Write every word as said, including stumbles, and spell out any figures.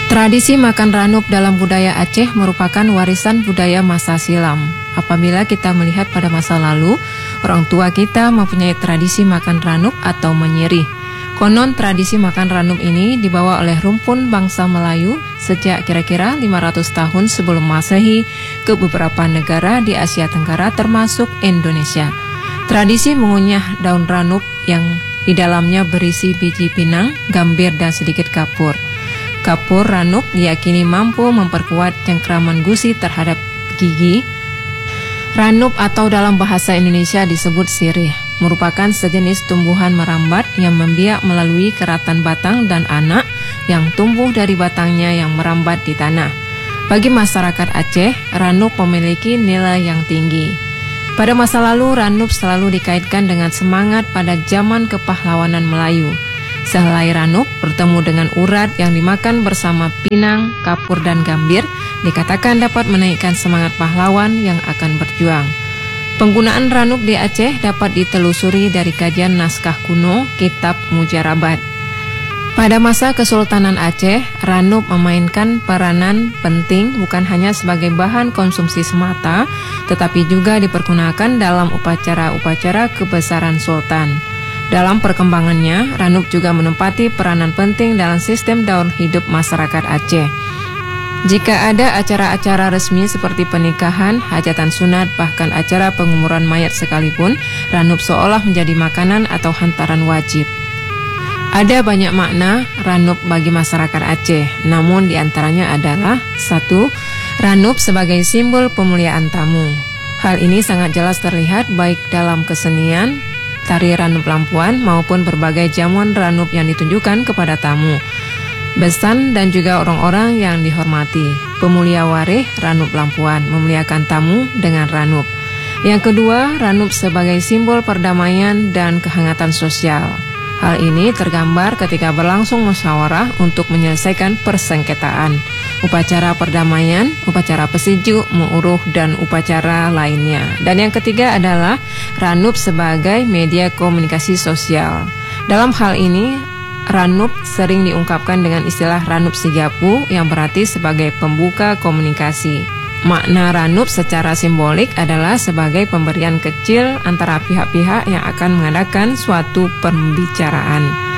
Tradisi makan ranup dalam budaya Aceh merupakan warisan budaya masa silam. Apabila kita melihat pada masa lalu, orang tua kita mempunyai tradisi makan ranup atau menyirih. Konon tradisi makan ranup ini dibawa oleh rumpun bangsa Melayu sejak kira-kira lima ratus tahun sebelum Masehi ke beberapa negara di Asia Tenggara termasuk Indonesia. Tradisi mengunyah daun ranup yang di dalamnya berisi biji pinang, gambir dan sedikit kapur. Kapur ranup diyakini mampu memperkuat cengkraman gusi terhadap gigi. Ranup atau dalam bahasa Indonesia disebut sirih, merupakan sejenis tumbuhan merambat yang membiak melalui keratan batang dan anak yang tumbuh dari batangnya yang merambat di tanah. Bagi masyarakat Aceh, ranup memiliki nilai yang tinggi. Pada masa lalu, ranup selalu dikaitkan dengan semangat pada zaman kepahlawanan Melayu. Sehelai ranup bertemu dengan urat yang dimakan bersama pinang, kapur dan gambir dikatakan dapat menaikkan semangat pahlawan yang akan berjuang. Penggunaan ranup di Aceh dapat ditelusuri dari kajian naskah kuno Kitab Mujarabat. Pada masa Kesultanan Aceh, ranup memainkan peranan penting bukan hanya sebagai bahan konsumsi semata, tetapi juga dipergunakan dalam upacara-upacara kebesaran sultan. Dalam perkembangannya, ranup juga menempati peranan penting dalam sistem daur hidup masyarakat Aceh. Jika ada acara-acara resmi seperti pernikahan, hajatan sunat, bahkan acara penguburan mayat sekalipun, ranup seolah menjadi makanan atau hantaran wajib. Ada banyak makna ranup bagi masyarakat Aceh, namun diantaranya adalah satu. Ranup sebagai simbol pemuliaan tamu. Hal ini sangat jelas terlihat baik dalam kesenian, tari ranup lampuan maupun berbagai jamuan ranup yang ditunjukkan kepada tamu, besan dan juga orang-orang yang dihormati. Pemulia warih ranup lampuan memuliakan tamu dengan ranup. Yang kedua, ranup sebagai simbol perdamaian dan kehangatan sosial. Hal ini tergambar ketika berlangsung musyawarah untuk menyelesaikan persengketaan, upacara perdamaian, upacara pesiju, mu'uruh, dan upacara lainnya. Dan yang ketiga adalah ranup sebagai media komunikasi sosial. Dalam hal ini, ranup sering diungkapkan dengan istilah ranup sigapu yang berarti sebagai pembuka komunikasi. Makna ranup secara simbolik adalah sebagai pemberian kecil antara pihak-pihak yang akan mengadakan suatu pembicaraan.